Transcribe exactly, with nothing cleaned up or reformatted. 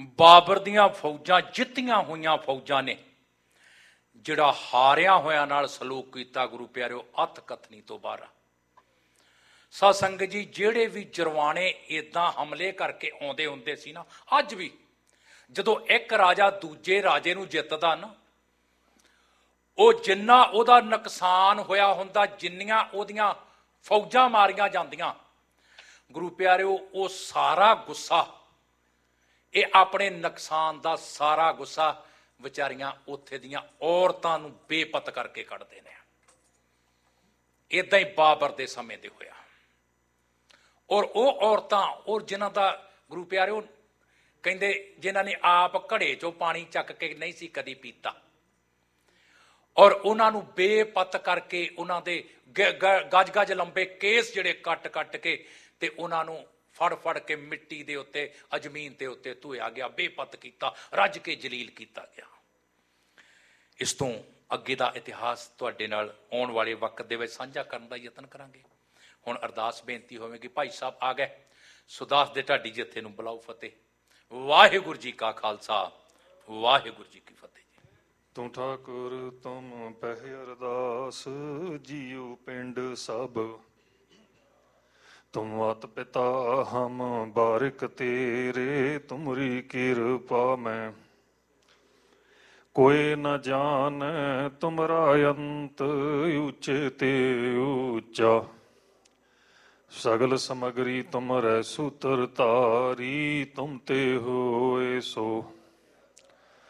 ਬਾਬਰ ਦੀਆਂ ਫੌਜਾਂ ਜਿੱਤੀਆਂ ਹੋਈਆਂ ਫੌਜਾਂ ਨੇ ਜਿਹੜਾ ਹਾਰਿਆ ਹੋਇਆਂ ਨਾਲ ਸਲੂਕ ਕੀਤਾ ਗੁਰੂ ਪਿਆਰਿਓ ਅੱਤ ਕਥਨੀ ਤੋਂ ਬਾਹਰ। ਸਤ ਸੰਗਤ ਜੀ, ਜਿਹੜੇ ਵੀ ਜਰਵਾਣੇ ਇਦਾਂ ਹਮਲੇ ਕਰਕੇ ਆਉਂਦੇ ਹੁੰਦੇ ਸੀ ਨਾ, ਅੱਜ ਵੀ ਜਦੋਂ ਇੱਕ ਰਾਜਾ ਦੂਜੇ ਰਾਜੇ ਨੂੰ ਜਿੱਤਦਾ ਨਾ, ਉਹ ਜਿੰਨਾ ਉਹਦਾ ਨੁਕਸਾਨ ਹੋਇਆ ਹੁੰਦਾ, ਜਿੰਨੀਆਂ ਉਹਦੀਆਂ ਫੌਜਾਂ ਮਾਰੀਆਂ ਜਾਂਦੀਆਂ, ਗੁਰੂ ਪਿਆਰਿਓ ਉਹ ਸਾਰਾ ਗੁੱਸਾ, ਇਹ ਆਪਣੇ ਨੁਕਸਾਨ ਦਾ ਸਾਰਾ ਗੁੱਸਾ ਵਿਚਾਰੀਆਂ ਉੱਥੇ ਦੀਆਂ ਔਰਤਾਂ ਨੂੰ ਬੇਪਤ ਕਰਕੇ ਕੱਢਦੇ ਨੇ। ਇਦਾਂ ਹੀ ਬਾਬਰ ਦੇ ਸਮੇਂ ਦੇ ਹੋਇਆ। ਔਰ ਉਹ ਔਰਤਾਂ, ਔਰ ਜਿਨ੍ਹਾਂ ਦਾ ਗੁਰੂ ਪਿਆਰਿਓ ਕਹਿੰਦੇ ਜਿਨ੍ਹਾਂ ਨੇ ਆਪ ਘੜੇ ਚੋਂ ਪਾਣੀ ਚੱਕ ਕੇ ਨਹੀਂ ਸੀ ਕਦੀ ਪੀਤਾ, ਔਰ ਉਹਨਾਂ ਨੂੰ ਬੇਪਤ ਕਰਕੇ ਉਹਨਾਂ ਦੇ ਗਜ ਗਜ ਲੰਬੇ ਕੇਸ ਜਿਹੜੇ ਕੱਟ ਕੱਟ ਕੇ ਤੇ ਉਹਨਾਂ ਨੂੰ ਫੜ ਫੜ ਕੇ ਮਿੱਟੀ ਦੇ ਉੱਤੇ, ਜ਼ਮੀਨ ਦੇ ਉੱਤੇ ਧੋਇਆ ਗਿਆ, ਬੇਪਤ ਕੀਤਾ, ਰੱਜ ਕੇ ਜਲੀਲ ਕੀਤਾ ਗਿਆ। ਇਸ ਤੋਂ ਅੱਗੇ ਦਾ ਇਤਿਹਾਸ ਤੁਹਾਡੇ ਨਾਲ ਆਉਣ ਵਾਲੇ ਵਕਤ ਦੇ ਵਿੱਚ ਸਾਂਝਾ ਕਰਨ ਦਾ ਯਤਨ ਕਰਾਂਗੇ। ਹੁਣ ਅਰਦਾਸ ਬੇਨਤੀ ਹੋਵੇਗੀ, ਭਾਈ ਸਾਹਿਬ ਆ ਗਏ, ਸੁਦਾਸ ਦੇ ਢਾਡੀ ਜਥੇ ਨੂੰ ਬੁਲਾਓ। ਫਤਿਹ। ਵਾਹਿਗੁਰੂ ਜੀ ਕਾ ਖਾਲਸਾ, ਵਾਹਿਗੁਰੂ ਜੀ ਕੀ ਫਤਿਹ। ਤੂੰ ਠਾਕੁਰ ਤੁਮ ਪਹਿ ਅਰਦਾਸ, ਜੀਉ ਪਿੰਡ ਸਭ तुम मात पिता हम बारिक तेरे, तुमरी कृपा में कोई न जान, तुमरा अंत ऊंचे ते ऊंचा। सगल समगरी तुमरे सूत्र तारी, तुम ते होए सो